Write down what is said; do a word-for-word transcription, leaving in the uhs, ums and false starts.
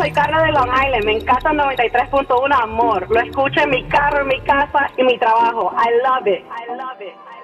soy Carla de Long Island. Me encanta el noventa y tres punto uno, amor. Lo escucho en mi carro, en mi casa y mi trabajo. I love it. I love it.